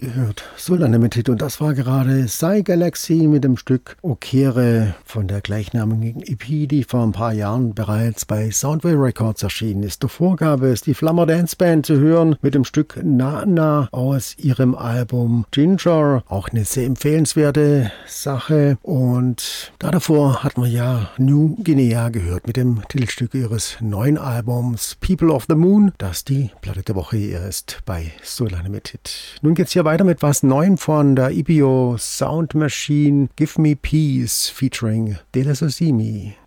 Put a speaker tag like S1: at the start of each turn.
S1: Ihr hört Soul Unlimited und das war gerade Psy Galaxy mit dem Stück Okere von der gleichnamigen EP, die vor ein paar Jahren bereits bei Soundwave Records erschienen ist. Davor gab es die Flammer Dance Band zu hören mit dem Stück Nana aus ihrem Album Ginger. Auch eine sehr empfehlenswerte Sache. Und davor hatten wir ja New Guinea gehört mit dem Titelstück ihres neuen Albums People of the Moon, das die Platte der Woche ist bei Soul Unlimited. Nun geht's hier weiter mit was Neuem von der EPO Sound Machine, Give Me Peace featuring De La Sosimi.